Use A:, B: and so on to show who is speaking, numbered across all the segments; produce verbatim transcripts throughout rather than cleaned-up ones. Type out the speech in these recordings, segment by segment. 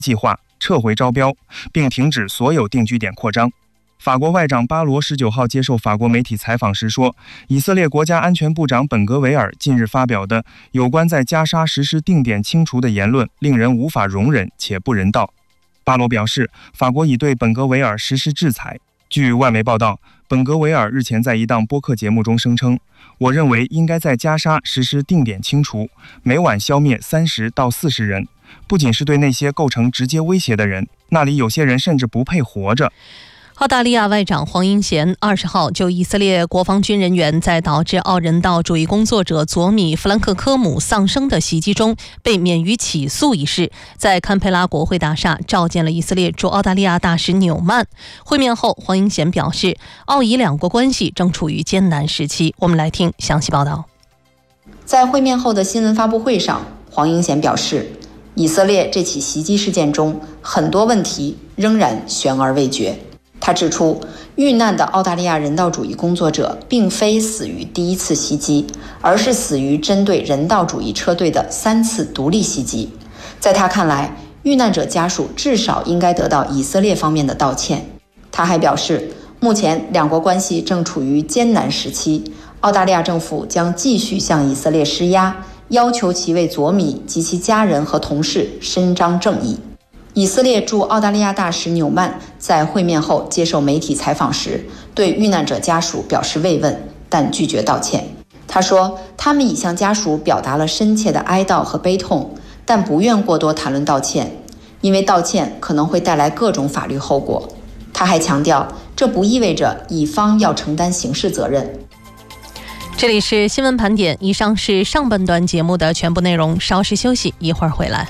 A: 计划，撤回招标，并停止所有定居点扩张。法国外长巴罗十九号接受法国媒体采访时说，以色列国家安全部长本格维尔近日发表的有关在加沙实施定点清除的言论令人无法容忍且不人道。巴罗表示，法国已对本格维尔实施制裁。据外媒报道，本格维尔日前在一档播客节目中声称，我认为应该在加沙实施定点清除，每晚消灭三十到四十人，不仅是对那些构成直接威胁的人，那里有些人甚至不配活着。
B: 澳大利亚外长黄英贤二十号就以色列国防军人员在导致奥人道主义工作者佐米·弗兰克科姆丧生的袭击中被免于起诉一事，在堪培拉国会大厦召见了以色列驻澳大利亚大使纽曼。会面后，黄英贤表示，澳以两国关系正处于艰难时期。我们来听详细报道。
C: 在会面后的新闻发布会上，黄英贤表示，以色列这起袭击事件中很多问题仍然悬而未决。他指出，遇难的澳大利亚人道主义工作者并非死于第一次袭击，而是死于针对人道主义车队的三次独立袭击。在他看来，遇难者家属至少应该得到以色列方面的道歉。他还表示，目前两国关系正处于艰难时期，澳大利亚政府将继续向以色列施压，要求其为佐米及其家人和同事伸张正义。以色列驻澳大利亚大使纽曼在会面后接受媒体采访时，对遇难者家属表示慰问，但拒绝道歉。他说，他们已向家属表达了深切的哀悼和悲痛，但不愿过多谈论道歉，因为道歉可能会带来各种法律后果。他还强调，这不意味着乙方要承担刑事责任。
B: 这里是新闻盘点，以上是上半段节目的全部内容，稍事休息，一会儿回来。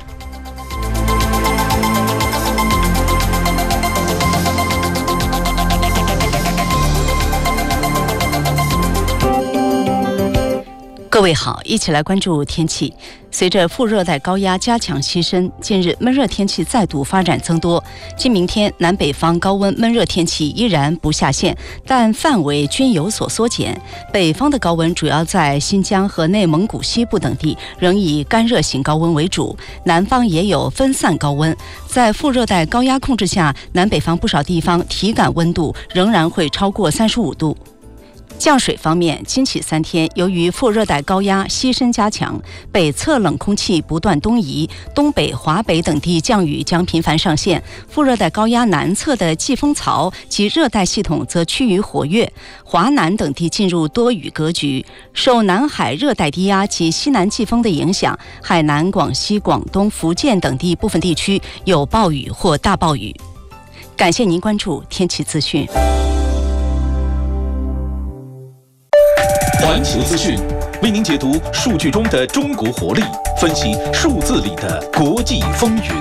D: 各位好，一起来关注天气。随着副热带高压加强西伸，近日闷热天气再度发展增多。今明天南北方高温闷热天气依然不下线，但范围均有所缩减。北方的高温主要在新疆和内蒙古西部等地，仍以干热型高温为主，南方也有分散高温。在副热带高压控制下，南北方不少地方体感温度仍然会超过三十五度。降水方面，今起三天，由于副热带高压西伸加强，北侧冷空气不断东移，东北、华北等地降雨将频繁上现。副热带高压南侧的季风槽及热带系统则趋于活跃，华南等地进入多雨格局。受南海热带低压及西南季风的影响，海南、广西、广东、福建等地部分地区有暴雨或大暴雨。感谢您关注天气资讯。
E: 环球资讯为您解读数据中的中国活力，分析数字里的国际风云。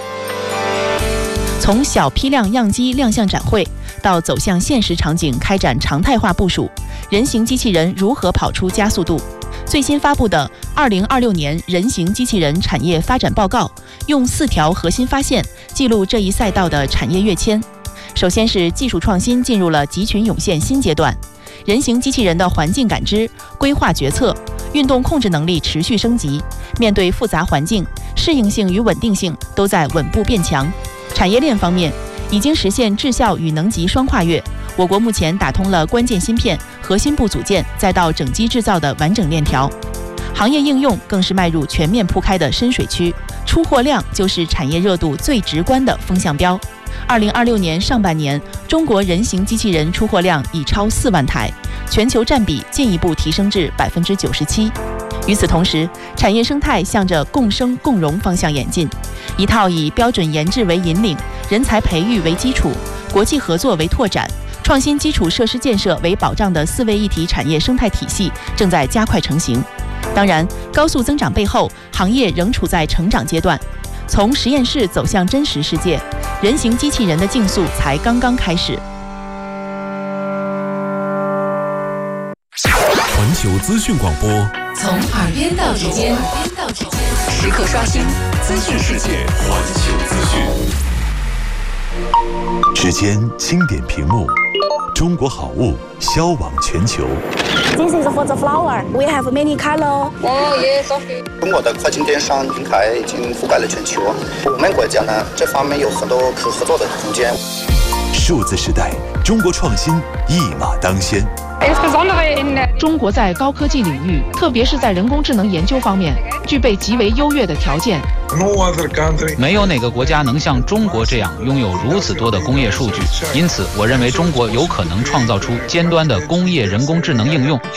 F: 从小批量样机亮相展会，到走向现实场景开展常态化部署，人形机器人如何跑出加速度？最新发布的二零二六年人形机器人产业发展报告，用四条核心发现记录这一赛道的产业跃迁。首先是技术创新进入了集群涌现新阶段。人形机器人的环境感知、规划决策、运动控制能力持续升级，面对复杂环境，适应性与稳定性都在稳步变强。产业链方面，已经实现质效与能级双跨越。我国目前打通了关键芯片、核心部组件再到整机制造的完整链条。行业应用更是迈入全面铺开的深水区，出货量就是产业热度最直观的风向标。二零二六年上半年，中国人形机器人出货量已超四万台，全球占比进一步提升至百分之九十七。与此同时，产业生态向着共生共荣方向演进，一套以标准研制为引领、人才培育为基础、国际合作为拓展、创新基础设施建设为保障的四位一体产业生态体系正在加快成型。当然，高速增长背后，行业仍处在成长阶段。从实验室走向真实世界，人形机器人的竞速才刚刚开始。
E: 环球资讯广播，
G: 从耳边到指尖，时刻刷新资讯世界。
E: 环球资讯，
H: 指尖轻点屏幕， 中国好物销往全球。
I: This is for the flower. We have many color.
J: Oh yes, okay. 中国的跨境电商平台已经覆盖了全球，我们国家呢这方面有很多可合作的空间。
H: 数字时代，中国创新一马当先。
F: 中国在高科技领域，特别是在人工智能研究方面，具备极为优越的条件。
K: 没有哪个国家能像中国这样拥有如此多的工业数据，因此我认为中国有可能创造出尖端的工业人工智能应用。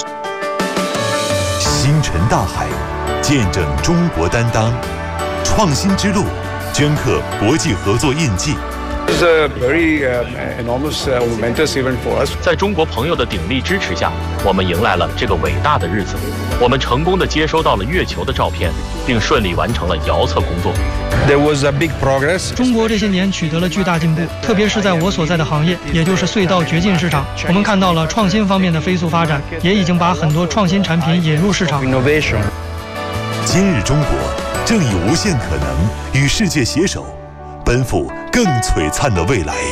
H: 星辰大海，见证中国担当，创新之路，镌刻国际合作印记。
L: This is a very uh, enormous, uh, momentous event for us.
M: 在中国朋友的鼎力支持下，我们迎来了这个伟大的日子。我们成功地接收到了月球的照片，并顺利完成了遥测工作。
L: There was a big progress.
N: 中国这些年取得了巨大进步，特别是在我所在的行业，也就是隧道掘进市场，我们看到了创新方面的飞速发展，也已经把很多创新产品引入市场。
L: Innovation.
H: 今日中国正以无限可能与世界携手，奔赴更璀璨的未来。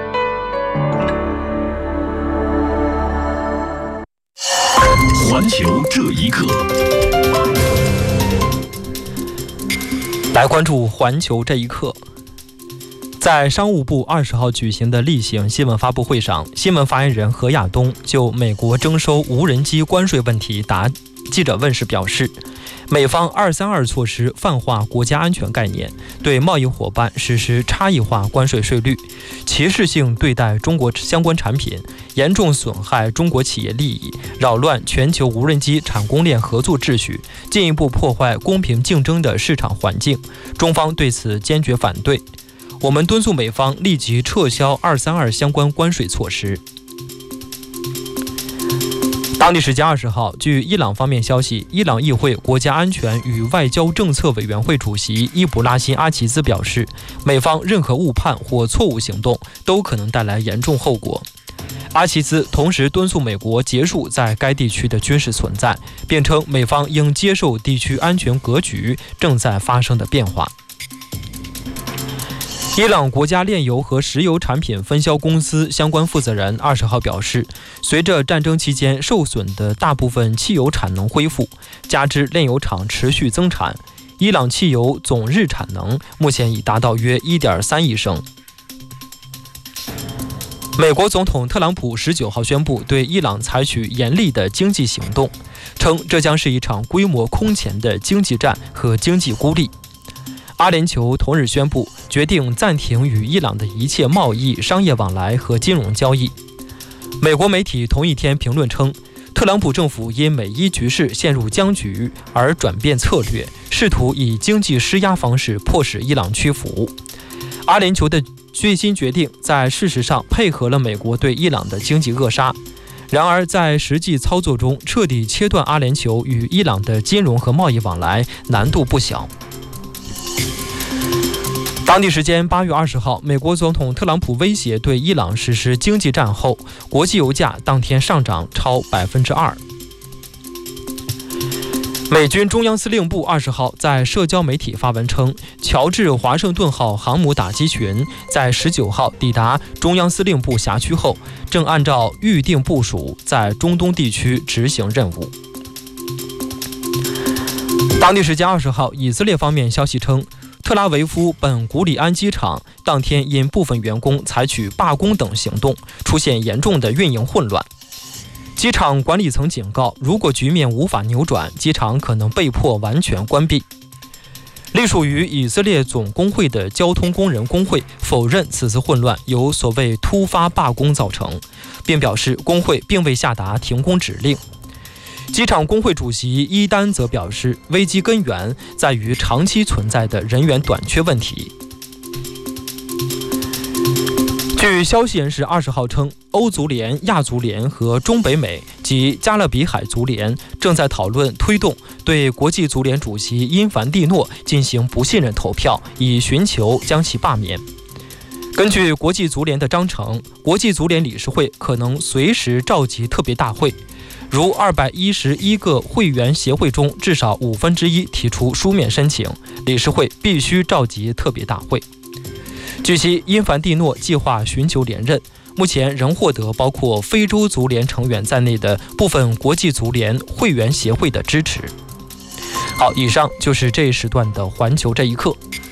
E: 环球这一刻，
O: 来关注环球这一刻。在商务部二十号举行的例行新闻发布会上，新闻发言人何亚东就美国征收无人机关税问题答记者问时表示，美方二三二措施泛化国家安全概念，对贸易伙伴实施差异化关税税率，歧视性对待中国相关产品，严重损害中国企业利益，扰乱全球无人机产供链合作秩序，进一步破坏公平竞争的市场环境。中方对此坚决反对。我们敦促美方立即撤销二三二相关关税措施。当地时间二十号，据伊朗方面消息，伊朗议会国家安全与外交政策委员会主席伊布拉辛阿齐兹表示，美方任何误判或错误行动都可能带来严重后果。阿齐兹同时敦促美国结束在该地区的军事存在，并称美方应接受地区安全格局正在发生的变化。伊朗国家炼油和石油产品分销公司相关负责人二十号表示，随着战争期间受损的大部分汽油产能恢复，加之炼油厂持续增产，伊朗汽油总日产能目前已达到约 一点三亿升。美国总统特朗普十九号宣布对伊朗采取严厉的经济行动，称这将是一场规模空前的经济战和经济孤立。阿联酋同日宣布决定暂停与伊朗的一切贸易、商业往来和金融交易。美国媒体同一天评论称，特朗普政府因美伊局势陷入僵局而转变策略，试图以经济施压方式迫使伊朗屈服。阿联酋的最新决定在事实上配合了美国对伊朗的经济扼杀，然而在实际操作中，彻底切断阿联酋与伊朗的金融和贸易往来难度不小。当地时间八月二十号，美国总统特朗普威胁对伊朗实施经济战后，国际油价当天上涨超百分之二。美军中央司令部二十号在社交媒体发文称，乔治华盛顿号航母打击群在十九号抵达中央司令部辖区后，正按照预定部署在中东地区执行任务。当地时间二十号，以色列方面消息称，特拉维夫本古里安机场当天因部分员工采取罢工等行动，出现严重的运营混乱。机场管理层警告，如果局面无法扭转，机场可能被迫完全关闭。隶属于以色列总工会的交通工人工会否认此次混乱由所谓突发罢工造成，并表示工会并未下达停工指令。机场工会主席伊丹则表示，危机根源在于长期存在的人员短缺问题。据消息人士二十号称，欧足联、亚足联和中北美及加勒比海足联正在讨论推动对国际足联主席因凡蒂诺进行不信任投票，以寻求将其罢免。根据国际足联的章程，国际足联理事会可能随时召集特别大会，如二百一十一个会员协会中至少五分之一提出书面申请，理事会必须召集特别大会。据悉，因凡蒂诺计划寻求连任， 目前仍获得包括非洲足联成员在内的部分国际足联会员协会的支持。好，以上就是这一时段的环球这一刻。